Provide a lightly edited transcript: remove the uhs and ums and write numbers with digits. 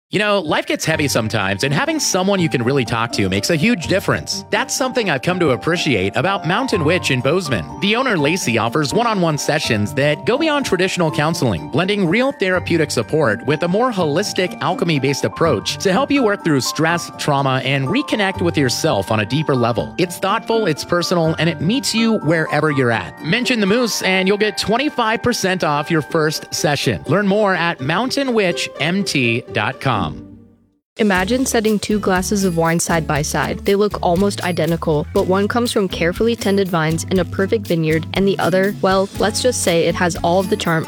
You know, life gets heavy sometimes, and having someone you can really talk to makes a huge difference. That's something I've come to appreciate about Mountain Witch in Bozeman. The owner, Lacey, offers one-on-one sessions that go beyond traditional counseling, blending real therapeutic support with a more holistic, alchemy-based approach to help you work through stress, trauma, and reconnect with yourself on a deeper level. It's thoughtful, it's personal, and it meets you wherever you're at. Mention the Moose, and you'll get 25% off your first session. Learn more at mountainwitchmt.com. Imagine setting two glasses of wine side by side. They look almost identical, but one comes from carefully tended vines in a perfect vineyard, and the other, well, let's just say it has all of the charm